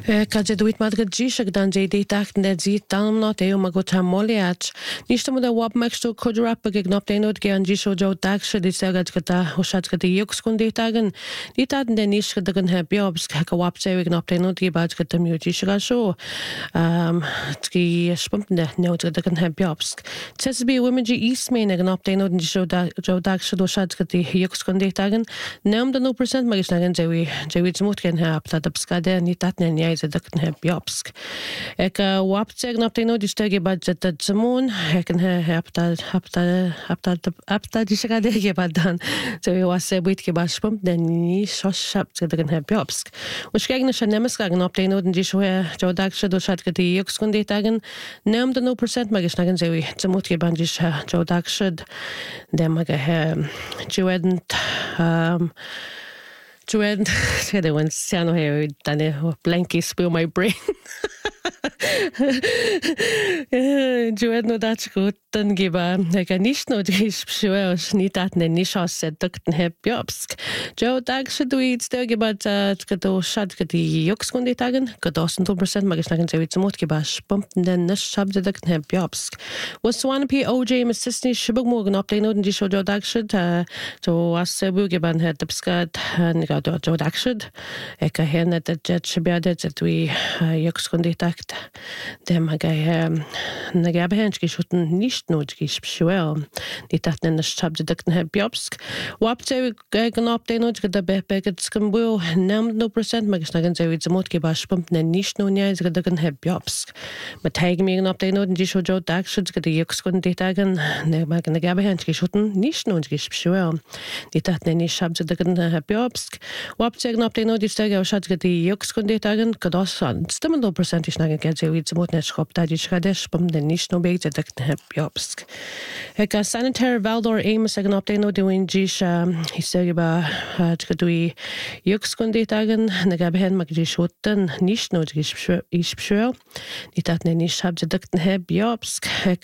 Kad duit madrid jishak dan JD tak ne zi tam not eo magota moliach. Nishta mo da wap maxto kudurap gegnop denot ge anjisho jo daksha di sagad kata hoshat kata yux kundi tagan. Di tad ne nish kadagan ha biobs ka wap se gegnop denot ge bad kata mujishga sho. Tski spump ne not kadagan ha biobs. Tsesbi womenji east main gegnop denot njisho jo daksha do shat kata yux kundi tagan. Nem da no percent magisnagan jewi zmut gen ha apta dabskade ni tat ne ja dat heb Jobsk. Ik wap zeggen op de nood die stukje bij het zamon. Ik heb dat die schade gebad dan. Zo je was weet gebad spump dan niet zo schap zeggen heb Jobsk. We kijken naar zijn nemes gaan op de nood die zo dagsche door schat die Jobsk kon dit dagen. Neem de 0% maar gesnagen zo je ze moet geband die zo dagsche de mag Joedent Joed, the one Siano here, done blanky spill my brain. Joed no that's good, then give like a niche no dish, sure, niet dat ne niche said, duckten heb Jobsk. Joe dag should we still give but to shad get the yux on the tagen, got 2% magisnagan so it's a motkibash, bumped then the shab the duckten heb Jobsk. Was one P OJ Mississippi Shibug Morgan up they know the show Joe dag should so was Bugiban had the skat and Joe dag should. Eka hen at the jet shabedet that we yux on the takt. Dem hagay nagabahenski shuten nicht notgish pshuel. Die taten the shab the duckten heb Jobsk. Wapte gan up they know the beget skambul nam no percent magisnagan so it's a motkibash bump ne nicht no nyas the duckten heb Jobsk. But tag me up they know the show Joe dag should get the yux on the tagen ne magan nagabahenski shuten nicht notgish pshuel. Die taten ni shab the duckten heb Jobsk. Wapte gan up they know the stag shad get the yux on the tagen kados stimmen no percent is nagan get iets moet net schop dat je schades bum de niet no big dat heb Jobsk. Ik sanitaire Valdor Amos zeggen op de no doing gish he zeg ba het gedui yux kon dit dagen na gabe hen mag je schotten niet no is pseur niet dat ne niet heb dat heb Jobsk. Ik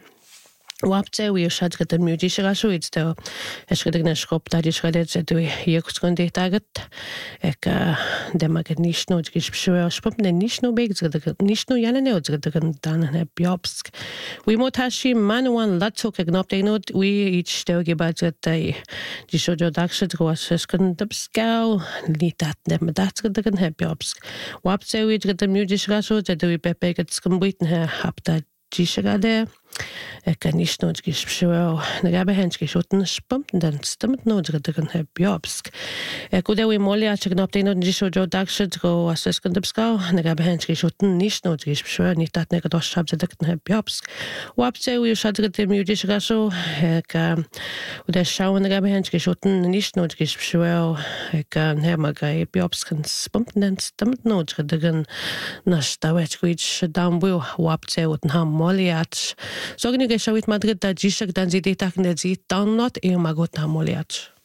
Wapte we shad get the musician so it's the eskedne schop dat je schedet ze doe yux kon dit dagen. Ik de mag niet no is pseur spop ne niet no big nicht no jane ne dan heb Jobsk. We moet hashi manuan latok ignop de not we each stel gebad dat die shojo dakshet was esken dabskau niet dat ne dat heb Jobsk. Wapte we get the musician so dat we pepe get skumbuiten heb dat Gishagade. Ik kan niet nooit geschreven. Ik heb hen geschoten, spumpt dan stemt nooit gedaan heb Jobsk. Ik hoorde we mooi als ik op de nood die zo dagshed go als ik kan dubskou. Ik heb hen geschoten, niet nooit geschreven, niet dat ik dat schap gedaan heb Jobsk. Wapte we shad gedaan muziek zo. Ik hoorde schauen, ik heb hen geschoten, niet nooit geschreven. Ik heb maar heb Jobsk spumpt dan stemt nooit gedaan. Nas dat weet ik dan wil wapte we het ham mooi als. Zogen ik zou het Madrid dat jishak dan zit ik dat zit dan not magot na moliach.